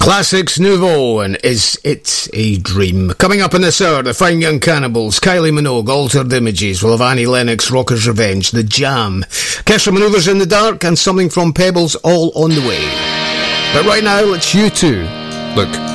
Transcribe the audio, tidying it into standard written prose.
Classics Nouveau and Is It a Dream? Coming up in this hour, the Fine Young Cannibals, Kylie Minogue, Altered Images, we'll have Annie Lennox, Rocker's Revenge, The Jam, Kesha Manoeuvres in the Dark, and something from Pebbles, all on the way. But right now, it's U2. Look.